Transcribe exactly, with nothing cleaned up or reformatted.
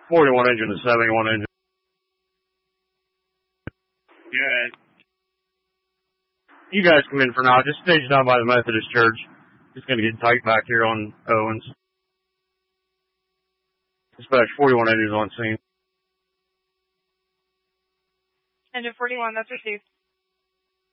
forty-one engine to seventy-one engine. Yeah. You guys come in for now. Just stage down by the Methodist Church. It's going to get tight back here on Owens. Dispatch forty-one engines on scene. Engine forty-one, that's received.